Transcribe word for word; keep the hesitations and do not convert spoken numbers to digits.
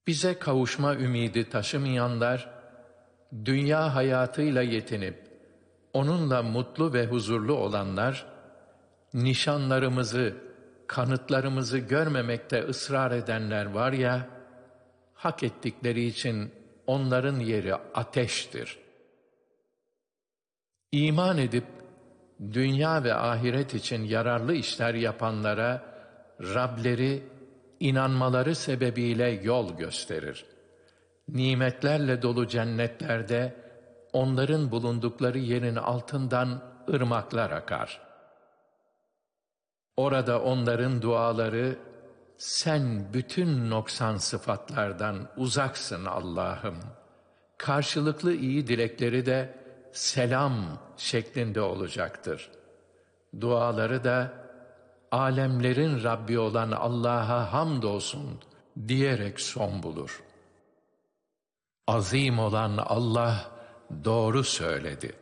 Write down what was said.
Bize kavuşma ümidi taşımayanlar, dünya hayatıyla yetinip, onunla mutlu ve huzurlu olanlar, nişanlarımızı, kanıtlarımızı görmemekte ısrar edenler var ya, hak ettikleri için onların yeri ateştir. İman edip, dünya ve ahiret için yararlı işler yapanlara, Rableri, inanmaları sebebiyle yol gösterir. Nimetlerle dolu cennetlerde, onların bulundukları yerin altından ırmaklar akar. Orada onların duaları, sen bütün noksan sıfatlardan uzaksın Allah'ım. Karşılıklı iyi dilekleri de selam şeklinde olacaktır. Duaları da alemlerin Rabbi olan Allah'a hamdolsun diyerek son bulur. Azim olan Allah doğru söyledi.